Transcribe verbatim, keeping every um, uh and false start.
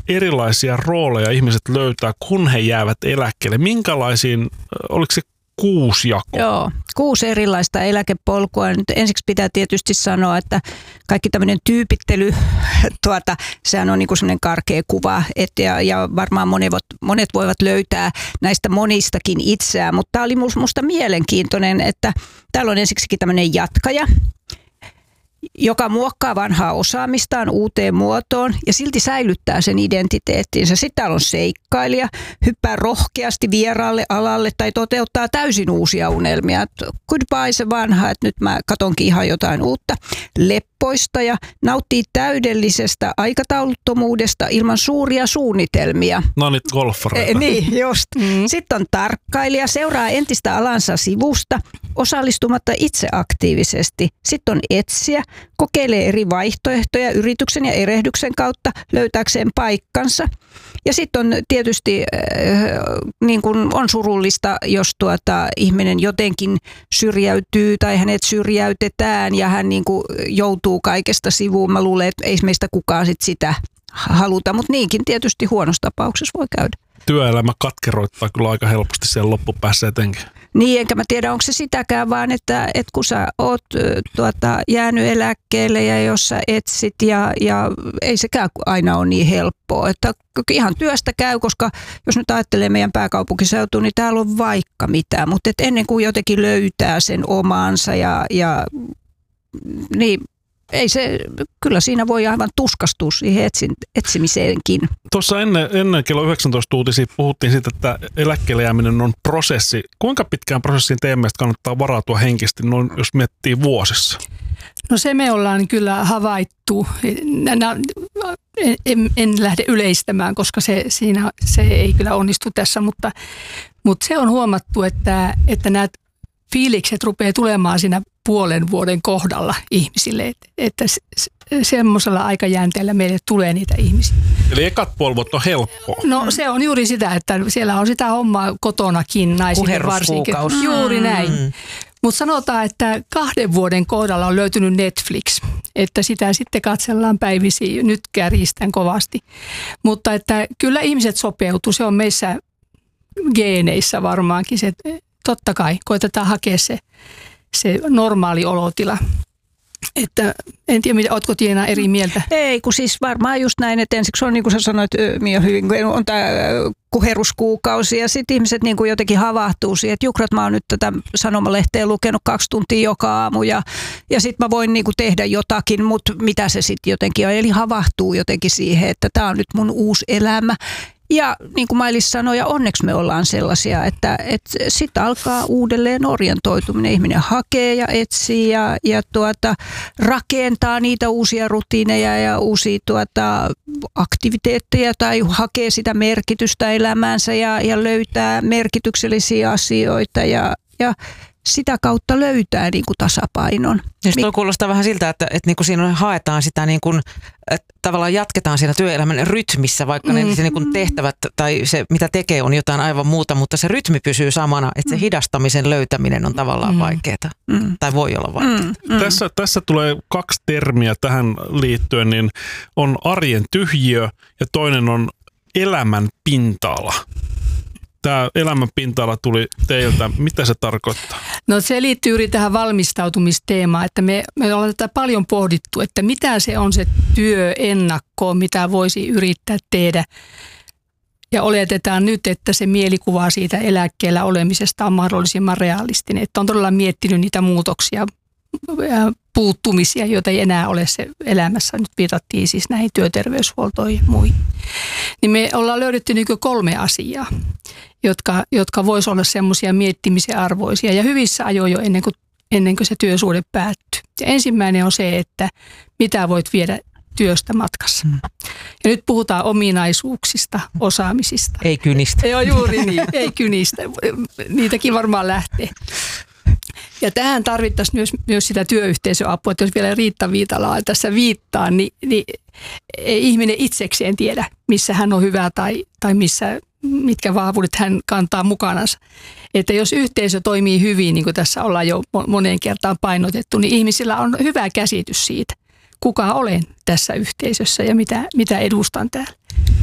erilaisia rooleja ihmiset löytää, kun he jäävät eläkkeelle? Minkälaisiin, oliko se kuusi jako? Joo, kuusi erilaista eläkepolkua. Nyt ensiksi pitää tietysti sanoa, että kaikki tämmöinen tyypittely, tuota, sehän on niin kuin semmoinen karkea kuva, et ja, ja varmaan monet, monet voivat löytää näistä monistakin itseään, mutta tämä oli musta mielenkiintoinen, että täällä on ensiksikin tämmöinen jatkaja, joka muokkaa vanhaa osaamistaan uuteen muotoon ja silti säilyttää sen identiteettinsä. Sitten täällä on seikkailija, hyppää rohkeasti vieraalle alalle tai toteuttaa täysin uusia unelmia. Et goodbye se vanha, että nyt mä katonkin ihan jotain uutta. Leppoistaja nauttii täydellisestä aikatauluttomuudesta ilman suuria suunnitelmia. No nyt golfareita. E, niin, just. Mm. Sitten on tarkkailija, seuraa entistä alansa sivusta, osallistumatta itse aktiivisesti. Sitten on etsijä, kokeilee eri vaihtoehtoja yrityksen ja erehdyksen kautta löytääkseen paikkansa. Ja sitten on tietysti äh, niin kun on surullista, jos tuota, ihminen jotenkin syrjäytyy tai hänet syrjäytetään ja hän niin kun joutuu kaikesta sivuun. Mä luulen, että ei meistä kukaan sit sitä haluta, mutta niinkin tietysti huonossa tapauksessa voi käydä. Työelämä katkeroittaa kyllä aika helposti siellä loppupäässä etenkin. Niin, enkä mä tiedä, onko se sitäkään, vaan että, että kun sä oot tuota, jäänyt eläkkeelle ja jos sä etsit ja, ja ei sekään aina ole niin helppoa. Että ihan työstä käy, koska jos nyt ajattelee meidän pääkaupunkiseutua, niin täällä on vaikka mitä, mutta et ennen kuin jotenkin löytää sen omaansa ja, ja niin ei se, kyllä siinä voi aivan tuskastua siihen etsin, etsimiseenkin. Tuossa ennen, ennen kello yhdeksäntoista uutisia puhuttiin siitä, että eläkkeelle jääminen on prosessi. Kuinka pitkään prosessiin teidän mielestä kannattaa varautua henkisesti, noin, jos miettii vuosissa? No se me ollaan kyllä havaittu. En, en lähde yleistämään, koska se, siinä, se ei kyllä onnistu tässä, mutta, mutta se on huomattu, että, että nämä fiilikset rupeaa tulemaan siinä puolen vuoden kohdalla ihmisille, että, että semmoisella aikajänteellä meille tulee niitä ihmisiä. Eli ekat puoli vuotta on helppoa. No se on juuri sitä, että siellä on sitä hommaa kotonakin naisille varsinkin. Juuri näin. Mm. Mutta sanotaan, että kahden vuoden kohdalla on löytynyt Netflix, että sitä sitten katsellaan päivisiä. Nyt kärjistän kovasti. Mutta että kyllä ihmiset sopeutuu, se on meissä geeneissä varmaankin se. Totta kai, koitetaan hakea se, se normaali olotila. Että en tiedä, mitä, ootko Tiina eri mieltä? Ei, kun siis varmaan just näin, että ensiksi on niin kuin sä sanoit Mia hyvin, on tämä kuheruskuukausi ja sitten ihmiset niin kuin jotenkin havahtuu siihen, että jukrat mä oon nyt tätä sanomalehteä lukenut kaksi tuntia joka aamu ja, ja sitten mä voin niin kuin tehdä jotakin, mutta mitä se sitten jotenkin on, eli havahtuu jotenkin siihen, että tämä on nyt mun uusi elämä. Ja niin kuin Mailis sanoi, ja onneksi me ollaan sellaisia, että, että sitten alkaa uudelleen orientoituminen. Ihminen hakee ja etsii ja, ja tuota, rakentaa niitä uusia rutiineja ja uusia tuota, aktiviteetteja tai hakee sitä merkitystä elämäänsä ja, ja löytää merkityksellisiä asioita ja, ja sitä kautta löytää niin kuin tasapainon. Siis tuo kuulostaa vähän siltä, että, että niin kuin siinä haetaan sitä, niin kuin, että tavallaan jatketaan siinä työelämän rytmissä, vaikka mm. ne se niin kuin tehtävät tai se mitä tekee on jotain aivan muuta, mutta se rytmi pysyy samana, että se hidastamisen löytäminen on tavallaan mm. vaikeaa mm. tai voi olla vaikeaa. Mm. Mm. Tässä, tässä tulee kaksi termiä tähän liittyen, niin on arjen tyhjiö ja toinen on elämän pinta-ala. Tämä elämän pinta-ala tuli teiltä. Mitä se tarkoittaa? No se liittyy juuri tähän valmistautumisteemaan, että me, me ollaan tätä paljon pohdittu, että mitä se on se työennakko, mitä voisi yrittää tehdä. Ja oletetaan nyt, että se mielikuva siitä eläkkeellä olemisesta on mahdollisimman realistinen. Että on todella miettinyt niitä muutoksia, puuttumisia, joita ei enää ole se elämässä. Nyt viitattiin siis näihin työterveyshuoltoihin ja muihin. Niin me ollaan löydetty niin kuin kolme asiaa, jotka, jotka voisi olla semmoisia miettimisen arvoisia ja hyvissä ajoin jo ennen kuin, ennen kuin se työsuhde päättyy. Ja ensimmäinen on se, että mitä voit viedä työstä matkassa. Hmm. Ja nyt puhutaan ominaisuuksista, osaamisista. Ei kynistä. Joo, juuri niin. Ei kynistä. Niitäkin varmaan lähtee. Ja tähän tarvittaisiin myös, myös sitä työyhteisöapua, että jos vielä Riitta Viitalaa tässä viittaa, niin, niin ei ihminen itsekseen tiedä, missä hän on hyvä tai, tai missä, mitkä vahvuudet hän kantaa mukanansa. Että jos yhteisö toimii hyvin, niin kuin tässä ollaan jo moneen kertaan painotettu, niin ihmisillä on hyvä käsitys siitä, kuka olen tässä yhteisössä ja mitä, mitä edustan täällä.